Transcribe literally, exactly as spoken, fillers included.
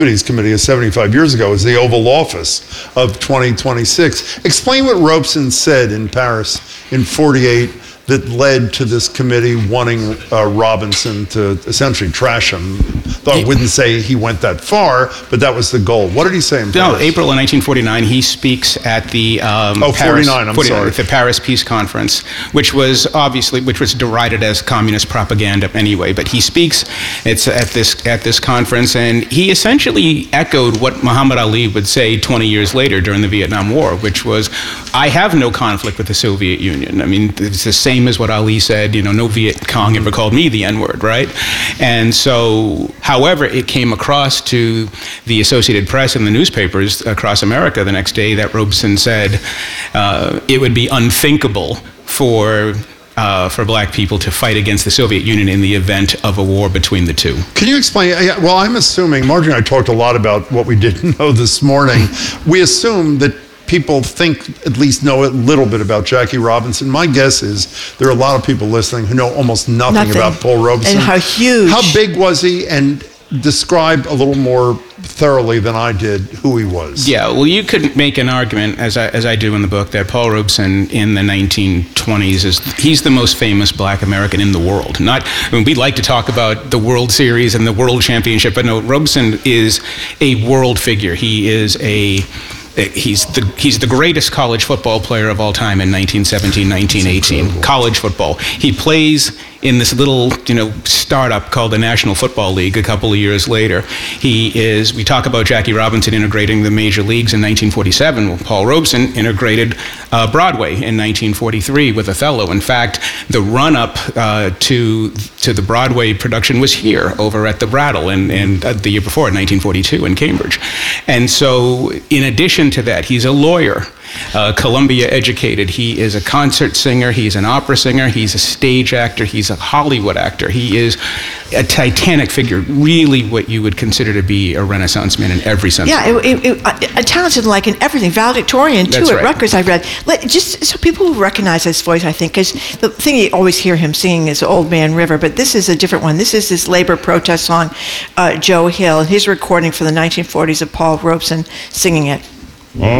Committee of seventy-five years ago is the Oval Office of twenty twenty-six. Explain what Robeson said in Paris in forty-eight that led to this committee wanting uh, Robinson to essentially trash him. Though I wouldn't say he went that far, but that was the goal. What did he say in Paris? No, April of nineteen forty-nine, he speaks at the um, oh, Paris, forty-nine, I'm forty-nine, sorry. the Paris Peace Conference, which was obviously which was derided as communist propaganda anyway. But he speaks it's at this at this conference, and he essentially echoed what Muhammad Ali would say twenty years later during the Vietnam War, which was, "I have no conflict with the Soviet Union." I mean, it's the same as what Ali said. You know, no Viet Cong ever called me the N-word, right? And so, however, it came across to the Associated Press and the newspapers across America the next day that Robeson said uh, it would be unthinkable for uh, for black people to fight against the Soviet Union in the event of a war between the two. Can you explain? Well, I'm assuming, Marjorie and I talked a lot about what we didn't know this morning. We assume that people think, at least know a little bit about Jackie Robinson. My guess is there are a lot of people listening who know almost nothing, nothing. about Paul Robeson. And how huge. How big was he? And describe a little more thoroughly than I did who he was. Yeah, well, you could make an argument, as I, as I do in the book, that Paul Robeson in the nineteen twenties is he's the most famous black American in the world. Not, I mean, we like to talk about the World Series and the World Championship, but no, Robeson is a world figure. He is a He's the he's the greatest college football player of all time in nineteen seventeen, nineteen eighteen. College football. He plays in this little, you know, startup called the National Football League a couple of years later. He is, we talk about Jackie Robinson integrating the major leagues in nineteen forty-seven. Well, Paul Robeson integrated uh, Broadway in nineteen forty-three with Othello. In fact, the run-up uh, to to the Broadway production was here over at the Brattle and, and uh, the year before, in nineteen forty-two in Cambridge. And so, in addition to that, he's a lawyer, uh, Columbia educated. He is a concert singer, he's an opera singer, he's a stage actor, he's a Hollywood actor. He is a titanic figure, really what you would consider to be a Renaissance man in every sense. Yeah, it, it, it, a talented like in everything, valedictorian too. That's at right. Rutgers I read. Let, just so people will recognize his voice, I think, because the thing you always hear him singing is Old Man River, but this is a different one. This is his labor protest song, uh, Joe Hill, and his recording from the nineteen forties of Paul Robeson singing it.